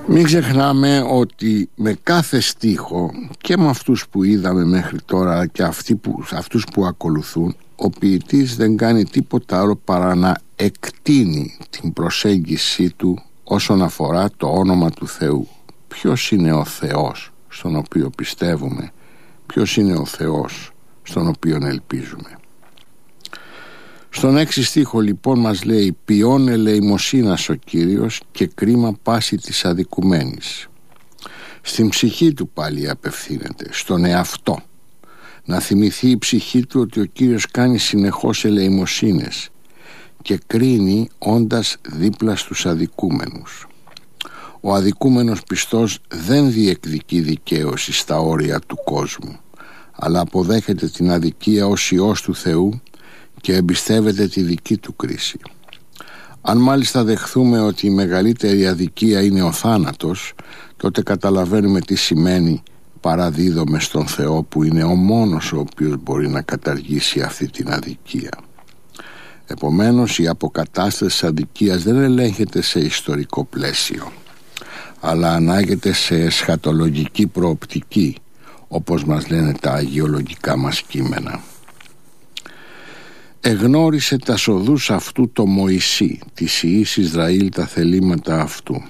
Μην ξεχνάμε ότι με κάθε στίχο και με αυτούς που είδαμε μέχρι τώρα και αυτούς που ακολουθούν, ο ποιητής δεν κάνει τίποτα άλλο παρά να εκτείνει την προσέγγιση του όσον αφορά το όνομα του Θεού. Ποιος είναι ο Θεός στον οποίο πιστεύουμε, ποιος είναι ο Θεός στον οποίο ελπίζουμε. Στον 6 στίχο λοιπόν μας λέει «Ποιόν ελεημοσύνας ο Κύριος και κρίμα πάση της αδικουμένης». Στην ψυχή του πάλι απευθύνεται, στον εαυτό. Να θυμηθεί η ψυχή του ότι ο Κύριος κάνει συνεχώς ελεημοσύνες και κρίνει όντας δίπλα στους αδικούμενους. Ο αδικούμενος πιστός δεν διεκδικεί δικαίωση στα όρια του κόσμου, αλλά αποδέχεται την αδικία ως Υιός του Θεού και εμπιστεύεται τη δική του κρίση. Αν μάλιστα δεχθούμε ότι η μεγαλύτερη αδικία είναι ο θάνατος, τότε καταλαβαίνουμε τι σημαίνει παραδίδομαι στον Θεό, που είναι ο μόνος ο οποίος μπορεί να καταργήσει αυτή την αδικία. Επομένως, η αποκατάσταση της αδικίας δεν ελέγχεται σε ιστορικό πλαίσιο, αλλά ανάγεται σε εσχατολογική προοπτική, όπως μας λένε τα αγιολογικά μας κείμενα. Εγνώρισε τα σοδούς αυτού το Μωυσή, της Υιής Ισραήλ τα θελήματα αυτού.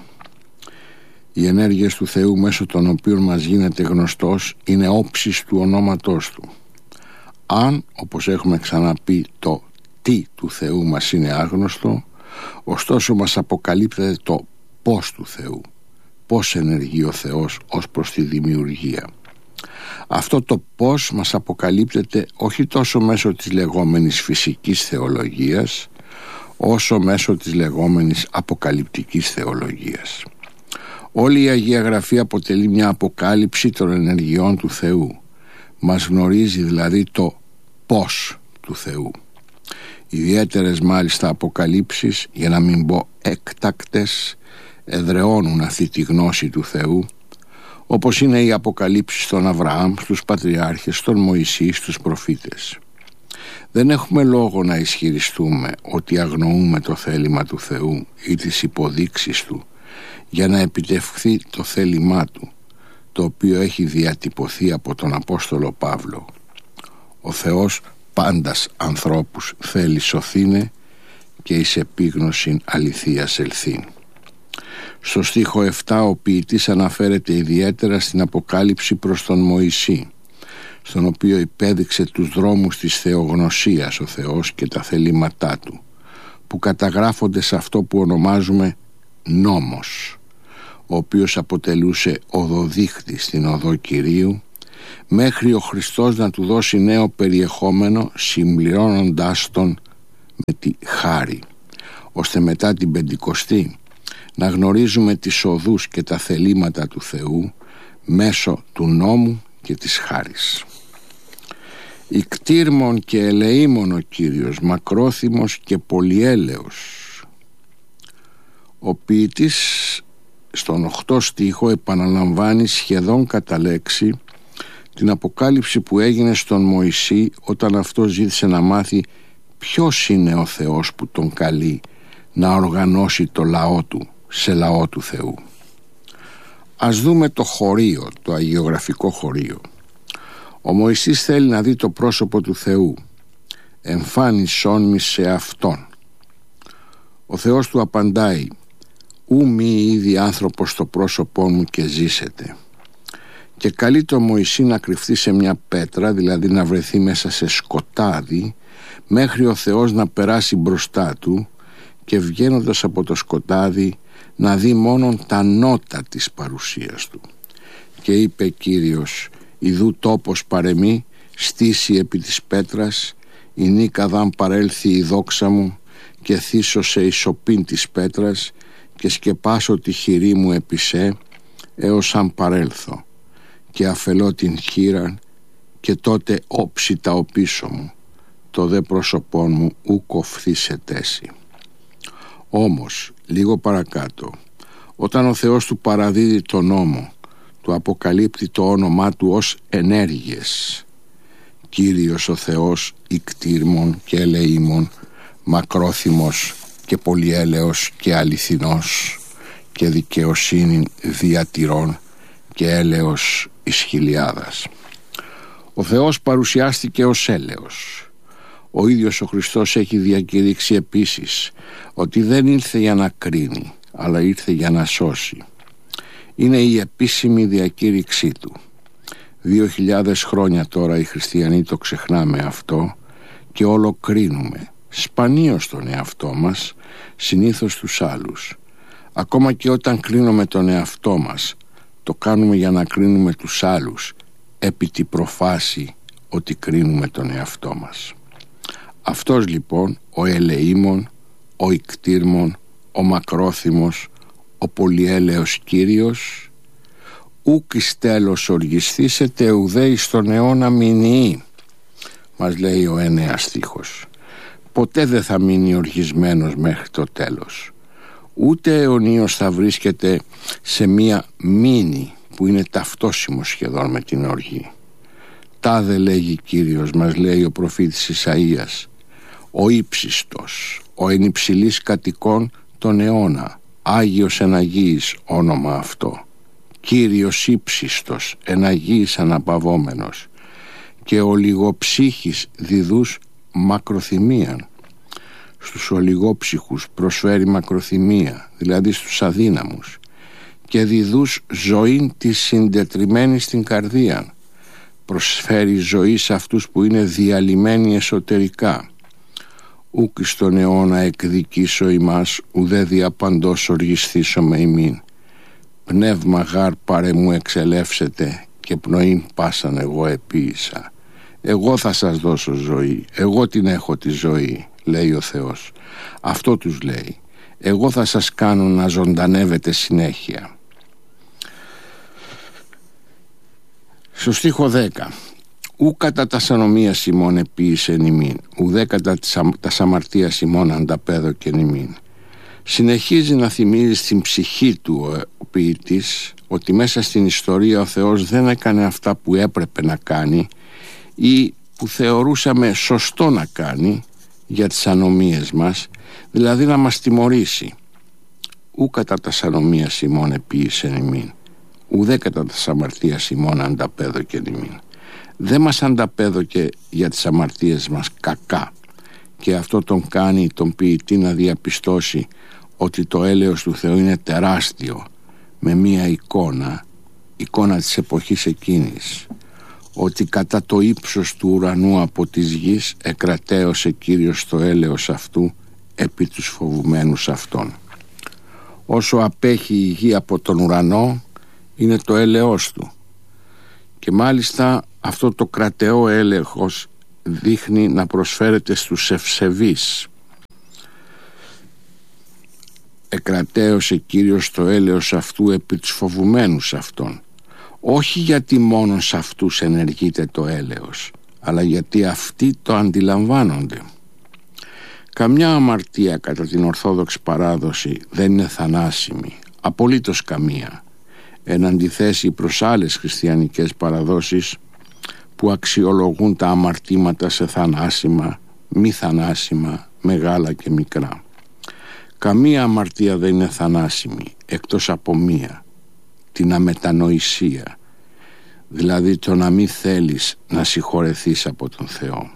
Οι ενέργειες του Θεού μέσω των οποίων μας γίνεται γνωστός είναι όψεις του ονόματός του. Αν, όπως έχουμε ξαναπεί, το τι του Θεού μας είναι άγνωστο, ωστόσο μας αποκαλύπτεται το πώς του Θεού, πώς ενεργεί ο Θεός ως προς τη δημιουργία. Αυτό το πώς μας αποκαλύπτεται όχι τόσο μέσω της λεγόμενης φυσικής θεολογίας, όσο μέσω της λεγόμενης αποκαλυπτικής θεολογίας. Όλη η Αγία Γραφή αποτελεί μια αποκάλυψη των ενεργειών του Θεού. Μας γνωρίζει δηλαδή το πώς του Θεού. Ιδιαίτερες μάλιστα αποκαλύψεις, για να μην πω έκτακτες, εδραιώνουν αυτή τη γνώση του Θεού, όπως είναι οι αποκαλύψεις στον Αβραάμ, στους πατριάρχες, στον Μωυσή, στους προφήτες. Δεν έχουμε λόγο να ισχυριστούμε ότι αγνοούμε το θέλημα του Θεού ή τις υποδείξεις του για να επιτευχθεί το θέλημά του, το οποίο έχει διατυπωθεί από τον Απόστολο Παύλο. Ο Θεός πάντας ανθρώπους θέλει σωθήνε και εις επίγνωσιν αληθείας ελθήν. Στο στίχο 7 ο ποιητής αναφέρεται ιδιαίτερα στην αποκάλυψη προς τον Μωυσή, στον οποίο υπέδειξε τους δρόμους της θεογνωσίας ο Θεός και τα θελήματά του, που καταγράφονται σε αυτό που ονομάζουμε νόμος, ο οποίος αποτελούσε οδοδείχτη στην οδό Κυρίου, μέχρι ο Χριστός να του δώσει νέο περιεχόμενο, συμπληρώνοντάς τον με τη χάρη, ώστε μετά την Πεντηκοστή να γνωρίζουμε τις οδούς και τα θελήματα του Θεού μέσω του νόμου και της χάρης. «Ικτήρμον και ελεήμον ο Κύριος, μακρόθυμος και πολυέλεος». Ο ποιητής στον 8 στίχο επαναλαμβάνει σχεδόν κατά λέξη την αποκάλυψη που έγινε στον Μωυσή όταν αυτός ζήτησε να μάθει ποιος είναι ο Θεός που τον καλεί να οργανώσει το λαό του σε λαό του Θεού. Ας δούμε το χωρίο, το αγιογραφικό χωρίο. Ο Μωυσής θέλει να δει το πρόσωπο του Θεού. «Εμφάνισόν μη σε Αυτόν». Ο Θεός του απαντάει «Ου μη είδη άνθρωπος το πρόσωπό μου και ζήσετε». Και καλεί τον Μωυσή να κρυφτεί σε μια πέτρα, δηλαδή να βρεθεί μέσα σε σκοτάδι, μέχρι ο Θεός να περάσει μπροστά του και βγαίνοντας από το σκοτάδι να δει μόνον τα νότα της παρουσίας του. Και είπε Κύριος, «Ιδού τόπος παρεμή, στήσει επί της πέτρας, η νίκαδαν παρέλθει η δόξα μου και θύσω σε ισοπήν της πέτρας και σκεπάσω τη χειρή μου επί σε, έως αν παρέλθω και αφελώ την χείραν και τότε όψιτα ο πίσω μου, το δε πρόσωπόν μου ου κοφθεί σε τέση». Όμως, λίγο παρακάτω, όταν ο Θεός του παραδίδει τον νόμο, του αποκαλύπτει το όνομά του ως ενέργειες. Κύριος ο Θεός ικτήρμων και ελεήμων, μακρόθυμος και πολυέλεος και αληθινός και δικαιοσύνη διατηρών και έλεος εις χιλιάδας. Ο Θεός παρουσιάστηκε ως έλεος. Ο ίδιος ο Χριστός έχει διακηρύξει επίσης ότι δεν ήρθε για να κρίνει, αλλά ήρθε για να σώσει. Είναι η επίσημη διακήρυξή του. 2.000 χρόνια τώρα οι χριστιανοί το ξεχνάμε αυτό και όλο κρίνουμε, σπανίως τον εαυτό μας, συνήθως τους άλλους. Ακόμα και όταν κρίνουμε τον εαυτό μας, το κάνουμε για να κρίνουμε τους άλλους, επί τη προφάση ότι κρίνουμε τον εαυτό μας. Αυτός λοιπόν ο ελεήμων, ο ικτήρμων, ο μακρόθυμος, ο πολυέλεος Κύριος, ουκ εις τέλος οργισθήσετε ουδέ εις τον αιώνα μηνυεί, μας λέει ο 9 στίχος. Ποτέ δεν θα μείνει οργισμένος μέχρι το τέλος. Ούτε αιωνίως θα βρίσκεται σε μία μήνυ που είναι ταυτόσιμο σχεδόν με την οργή. Τάδε λέγει Κύριος, μας λέει ο προφήτης Ισαΐας, ο ύψιστος, ο εν υψηλής κατοικών τον αιώνα, Άγιος εν Αγίης όνομα αυτό, Κύριος ύψιστος εν Αγίης αναπαυόμενος, και ολιγοψύχης διδούς μακροθυμίαν. Στους ολιγόψυχους προσφέρει μακροθυμία, δηλαδή στους αδύναμους, και διδούς ζωήν της συντετριμμένη στην καρδία. Προσφέρει ζωή σε αυτούς που είναι διαλυμένοι εσωτερικά. Ούκ εις τον αιώνα εκδικήσω ημάς, ουδέ διαπαντός οργισθήσω με ημίν. Πνεύμα γάρ πάρε μου εξελεύσετε, και πνοήν πάσαν εγώ επίησα. Εγώ θα σας δώσω ζωή, εγώ την έχω τη ζωή, λέει ο Θεός. Αυτό τους λέει. Εγώ θα σας κάνω να ζωντανεύετε συνέχεια. Στο στίχο 10, ου κατά τας ανομίας ημών επίησεν ημίν, ουδέ κατά τας αμαρτίας ημών ανταπέδωκεν ημίν. Συνεχίζει να θυμίζει στην ψυχή του ο ποιητής ότι μέσα στην ιστορία ο Θεός δεν έκανε αυτά που έπρεπε να κάνει ή που θεωρούσαμε σωστό να κάνει για τις ανομίες μας, δηλαδή να μας τιμωρήσει. Ου κατά τας ανομίας ημών επίησεν ημίν, ουδέ κατά τας αμαρτίας ημών ανταπέδωκεν ημίν. Δεν μας ανταπέδωκε για τις αμαρτίες μας κακά, και αυτό τον κάνει τον ποιητή να διαπιστώσει ότι το έλεος του Θεού είναι τεράστιο, με μία εικόνα της εποχής εκείνης, ότι κατά το ύψος του ουρανού από της γης εκρατέωσε Κύριος το έλεος αυτού επί τους φοβουμένους αυτών. Όσο απέχει η γη από τον ουρανό είναι το έλεος του, και μάλιστα αυτό το κρατεό έλεος δείχνει να προσφέρεται στους ευσεβείς. Εκρατέωσε Κύριος το έλεος αυτού επί τους φοβουμένους αυτών, όχι γιατί μόνον σε αυτούς ενεργείται το έλεος, αλλά γιατί αυτοί το αντιλαμβάνονται. Καμιά αμαρτία κατά την Ορθόδοξη παράδοση δεν είναι θανάσιμη, απολύτως καμία, εν αντιθέσει προς άλλες χριστιανικές παραδόσεις που αξιολογούν τα αμαρτήματα σε θανάσιμα, μη θανάσιμα, μεγάλα και μικρά. Καμία αμαρτία δεν είναι θανάσιμη εκτός από μία, την αμετανοησία, δηλαδή το να μην θέλεις να συγχωρεθείς από τον Θεό.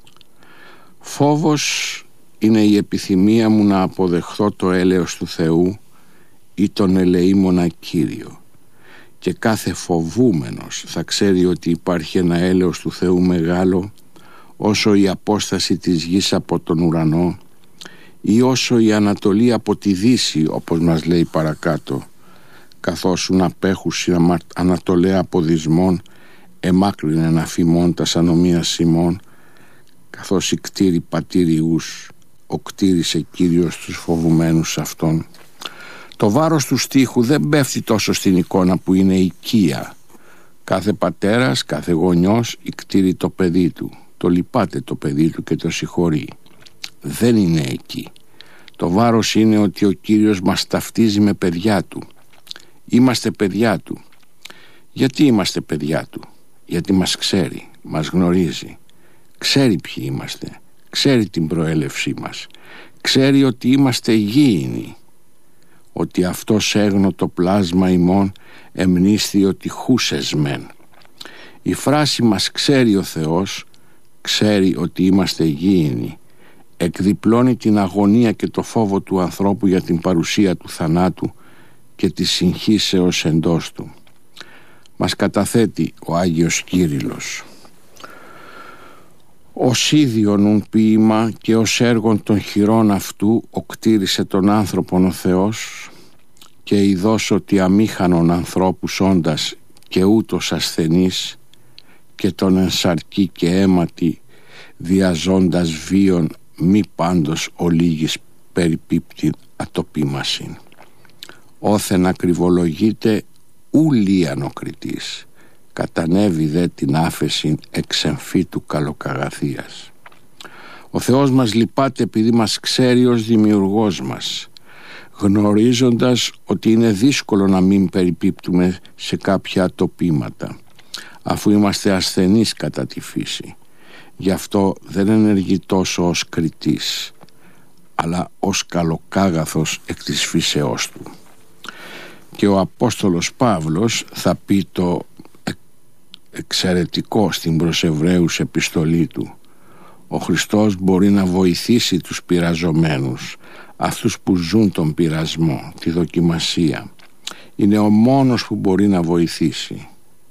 Φόβος είναι η επιθυμία μου να αποδεχθώ το έλεος του Θεού ή τον ελεήμονα Κύριο, και κάθε φοβούμενος θα ξέρει ότι υπάρχει ένα έλεος του Θεού μεγάλο όσο η απόσταση της γης από τον ουρανό ή όσο η Ανατολή από τη Δύση, όπως μας λέει παρακάτω, καθώς ουν απέχουσι ανατολέα από δυσμών εμάκρυνε να φημών τας ανομίας ημών, καθώς η κτήρη πατήριους ο κτήρισε Κύριος τους φοβουμένους αυτών. Το βάρος του στίχου δεν πέφτει τόσο στην εικόνα που είναι οικία. Κάθε πατέρας, κάθε γονιός κτήρει το παιδί του, το λυπάται το παιδί του και το συγχωρεί. Δεν είναι εκεί. Το βάρος είναι ότι ο Κύριος μας ταυτίζει με παιδιά του. Είμαστε παιδιά του. Γιατί είμαστε παιδιά του? Γιατί μας ξέρει, μας γνωρίζει, ξέρει ποιοι είμαστε, ξέρει την προέλευσή μας, ξέρει ότι είμαστε γήινοι. ότι αυτός έγνωτο πλάσμα ημών εμνίσθη ότι χούσες μεν. Η φράση «μας ξέρει ο Θεός», ξέρει ότι είμαστε γήινοι, εκδιπλώνει την αγωνία και το φόβο του ανθρώπου για την παρουσία του θανάτου και της συγχύσεως εντός του. Μας καταθέτει ο Άγιος Κύριλλος: «Ως ίδιον ουν ποίημα και ως έργον των χειρών αυτού οκτήρισε τον άνθρωπον ο Θεός, και ειδός ότι αμήχανον ανθρώπους όντας και ούτως ασθενής, και τον εν σαρκή και αίματι διαζώντας βίον μη πάντως ολίγης περιπίπτην ατοπίμασιν. Όθεν ακριβολογείται ουλίαν ο κριτής, κατανέβη δε την άφεσιν εξεμφύτου καλοκαγαθίας». Ο Θεός μας λυπάται επειδή μας ξέρει ως δημιουργός μας, γνωρίζοντας ότι είναι δύσκολο να μην περιπίπτουμε σε κάποια ατοπήματα, αφού είμαστε ασθενείς κατά τη φύση. Γι' αυτό δεν ενεργεί τόσο ως κριτής, αλλά ως καλοκάγαθος εκ της φύσεώς του. Και ο Απόστολος Παύλος θα πει το εξαιρετικό στην προς Εβραίους επιστολή του: «Ο Χριστός μπορεί να βοηθήσει τους πειραζομένους, αυτούς που ζουν τον πειρασμό, τη δοκιμασία. Είναι ο μόνος που μπορεί να βοηθήσει.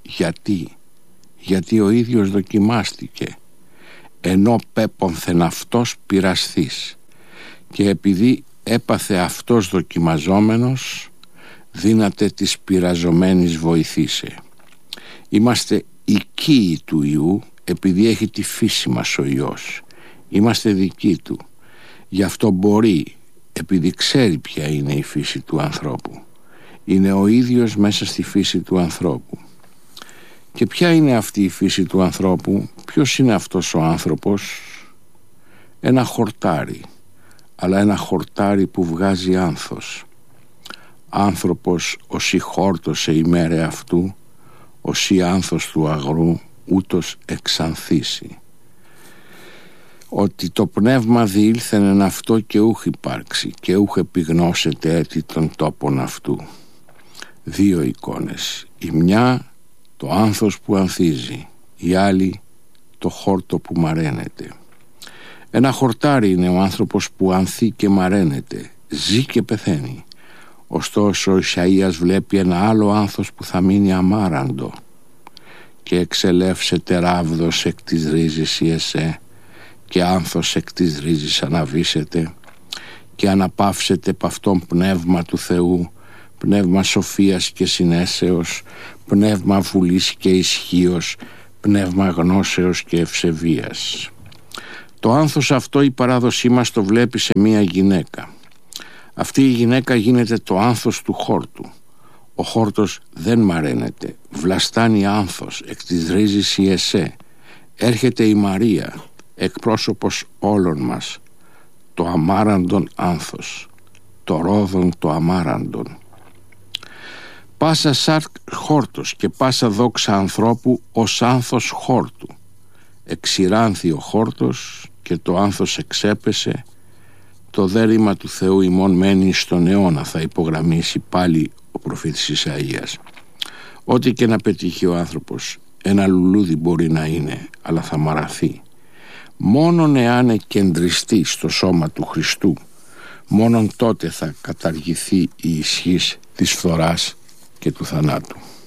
Γιατί ο ίδιος δοκιμάστηκε, ενώ πέπονθεν αυτός πειρασθείς, και επειδή έπαθε αυτός δοκιμαζόμενος, δύναται της πειραζομένης βοηθήσε. Είμαστε οικοί του Υιού επειδή έχει τη φύση μας ο Υιός. Είμαστε δικοί του. Γι' αυτό μπορεί, επειδή ξέρει ποια είναι η φύση του ανθρώπου. Είναι ο ίδιος μέσα στη φύση του ανθρώπου. Και ποια είναι αυτή η φύση του ανθρώπου? Ποιος είναι αυτός ο άνθρωπος? Ένα χορτάρι, αλλά ένα χορτάρι που βγάζει άνθος. Άνθρωπος όσοι χόρτωσε ημέρε αυτού, όσοι άνθος του αγρού ούτως εξανθήσει. Ότι το πνεύμα διήλθεν εν αυτό και ούχ υπάρξει και ούχ επιγνώσετε έτη των τόπων αυτού. Δύο εικόνες. Η μια το άνθος που ανθίζει, η άλλη το χόρτο που μαραίνεται. Ένα χορτάρι είναι ο άνθρωπος που ανθεί και μαραίνεται, ζει και πεθαίνει. Ωστόσο ο Ισαΐας βλέπει ένα άλλο άνθος που θα μείνει αμάραντο. «Και εξελεύσετε ράβδος εκ της ρίζης η εσέ, και άνθος εκ της ρίζης αναβήσετε, και αναπαύσετε π' αυτόν πνεύμα του Θεού, πνεύμα σοφίας και συνέσεως, πνεύμα βουλής και ισχύος, πνεύμα γνώσεως και ευσεβίας». Το άνθος αυτό η παράδοσή μας το βλέπει σε μία γυναίκα. Αυτή η γυναίκα γίνεται το άνθος του χόρτου. Ο χόρτος δεν μαραίνεται, βλαστάνει άνθος, εκ της ρίζης η εσέ. Έρχεται η Μαρία, εκπρόσωπος όλων μας, το αμάραντον άνθος, το ρόδον το αμάραντον. Πάσα σάρκ χόρτος και πάσα δόξα ανθρώπου ως άνθος χόρτου. Εξηράνθη ο χόρτος και το άνθος εξέπεσε, το δέρημα του Θεού ημών μένει στον αιώνα, θα υπογραμμίσει πάλι ο προφήτης Ισαΐας. Ό,τι και να πετύχει ο άνθρωπος, ένα λουλούδι μπορεί να είναι, αλλά θα μαραθεί. Μόνον εάν εκκεντριστεί στο σώμα του Χριστού, μόνον τότε θα καταργηθεί η ισχύς της φθοράς και του θανάτου.